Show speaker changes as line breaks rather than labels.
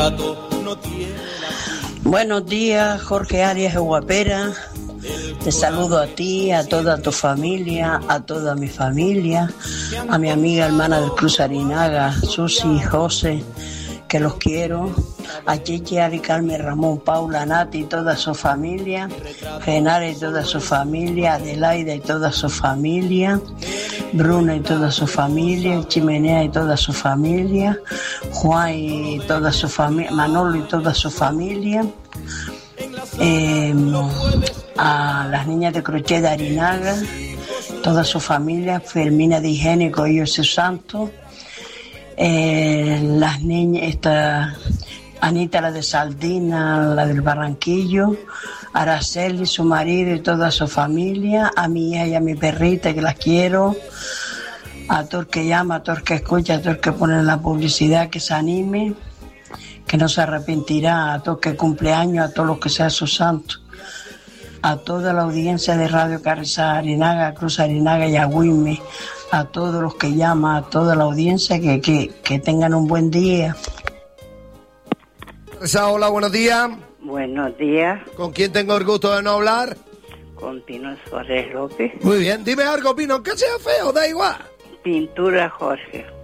gato no tiene la...
Buenos días, Jorge Arias de Guapera. Te saludo a ti, a toda tu familia, a toda mi familia, a mi amiga hermana del Cruz Arinaga, Susi y José, que los quiero, a Chichi, Ari, Carmen, Ramón, Paula, Nati y toda su familia, Genara y toda su familia, Adelaida y toda su familia, Bruna y toda su familia, Chimenea y toda su familia, Juan y toda su familia, Manolo y toda su familia, a las niñas de Crochet de Arinaga, toda su familia, Fermina de Higiénico y José Santos, las niñas, Anita, la de Saldina, la del Barranquillo, Araceli, su marido y toda su familia, a mi hija y a mi perrita que las quiero, a todo el que llama, a todo el que escucha, a todo el que pone la publicidad, que se anime, que no se arrepentirá, a todo el que cumple años, a todos los que sean sus santos, a toda la audiencia de Radio Carrizal, Arinaga, Cruz Arinaga y Agüime, a todos los que llaman, a toda la audiencia, que tengan un buen día.
Hola, buenos días.
Buenos días.
¿Con quién tengo el gusto de no hablar?
Con Pino Suárez López.
Muy bien, dime algo, Pino, que sea feo, da igual.
Pintura Jorge.